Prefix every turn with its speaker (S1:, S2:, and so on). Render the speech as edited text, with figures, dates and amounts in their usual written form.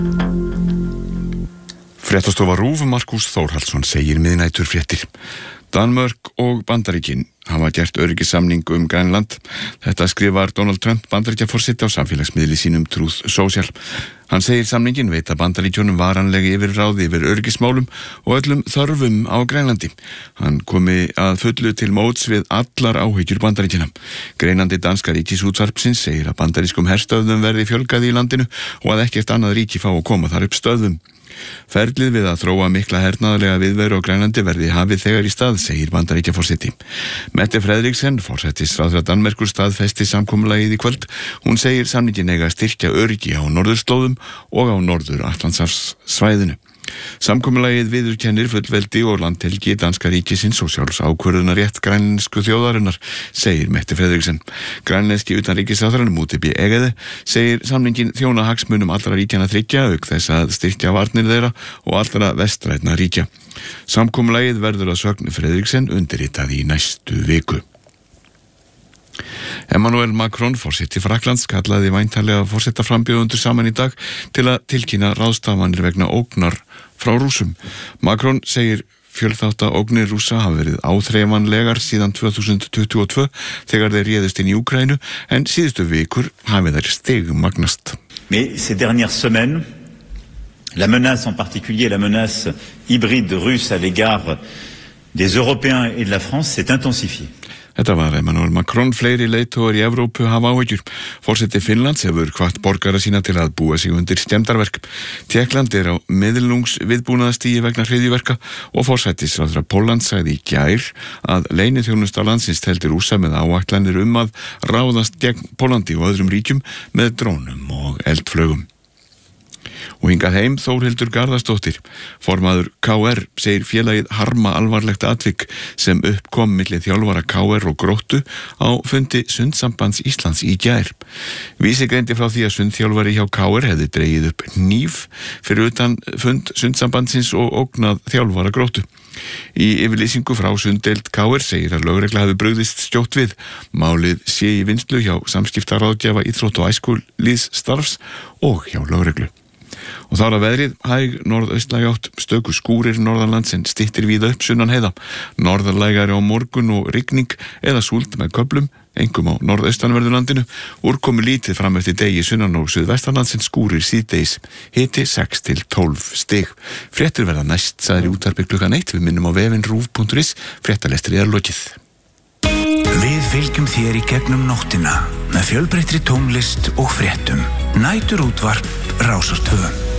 S1: Fréttastofa RÚV Markús Þórhallsson segir miðnæturfréttir. Danmörk og Bandaríkin hafa gert öryggissamning Grænland. Þetta skrifar Donald Trump Bandaríkjaforseti á samfélagsmiðli sínum Truth Social. Hann segir samningin veita Bandaríkjunum varanlega yfirráð yfir öryggismálum og öllum þörfum á Grænlandi. Hann komi að fullu til móts við allar áhyggjur Bandaríkjanna. Greinandi danska ríkisútvarpsins segir að bandarískum herstöðvum verði fjölgað í landinu og að ekkert annað ríki fá að koma þar upp stöðvum. Ferlið við að þróa mikla hernaðarlega viðveru á Grænlandi verði hafið þegar í stað, segir Bandaríkjaforseti. Mette Frederiksen, forsætisráðherra Danmerkur, staðfesti samkomulagið í kvöld. Hún segir samningin eiga að styrkja öryggi á norðurslóðum og á Norður-Atlantshafssvæðinu. Samkomulagið viðurkennir fullveldi og landhelgi danska ríkisins og sjálfsákvörðunarrétt grænlensku þjóðarinnar, segir Mette Frederiksen. Grænlenski utanríkisráðherrann Múti B. Egede segir samningin þjóna hagsmunum allra ríkjanna þriggja auk þess að styrkja varnir þeirra og allra vestrænna ríkja. Samkomulagið verður að sögn Frederiksen undirritað í næstu viku. Emmanuel Macron, forseti Frakklands, kallaði væntanlega forsetaframbjóðendur saman í dag til að tilkynna ráðstafanir vegna ógnar frá Rússum. Macron segir fjölþáttaógnir Rússa hafa verið áþreifanlegar síðan 2022 þegar þeir réðust inn í Úkraínu, en síðustu vikur hafi þær stigmagnast.
S2: Mais ces dernières semaines, la menace en particulier, la menace hybride russe à l'égard des Européens et de la France s'est intensifiée.
S1: Þetta var Emmanuel Macron. Fleiri leiðtogar í Evrópu hafa áhyggjur. Forseti Finnlands hefur hvatt borgara sína til að búa sig undir skemmdarverk. Tékkland á miðlungsviðbúnaðastigi vegna hryðjuverka og forsætisráðherra Póllands sagði í gær að leyniþjónusta landsins teldi Rússa með áætlanir að ráðast gegn Póllandi og öðrum ríkjum með drónum og eldflögum. Og hingað heim Þórhildur Garðarsdóttir, formaður KR, segir félagið harma alvarlegt atvik sem uppkom milli þjálfara KR og Gróttu á fundi Sundsambands Íslands í gær. Vísi greindi frá því að sundþjálfari hjá KR hefði dregið upp hníf fyrir utan fund Sundsambandsins og ógnað þjálfara Gróttu. Í yfirlýsingu frá sunddeild KR segir að lögregla hafi brugðist skjótt við. Málið sé í vinnslu hjá samskiptaráðgjafa íþrótt- og æskulýðsstarfs og hjá lögreglu. Og þá að veðrið, hæg norðaustlæg átt, stöku skúrir norðanlands en styttir víða upp sunnan heiða. Norðarlægari á morgun og rigning eða súld með köflum, einkum á norðaustanverðu landinu. Úrkomi lítið fram eftir degi sunnan og suðvestanlands en skúrir síðdegis. Hiti 6 til 12 stig. Fréttir verða næst, sagði í útvarpi klukkan 1. Við minnum á vefinn rúv.is. Fréttalestri lokið.
S3: Við fylgjum þér í gegnum nóttina með fjölbreyttri tónlist og fréttum. Næturútvarp Rásar 2.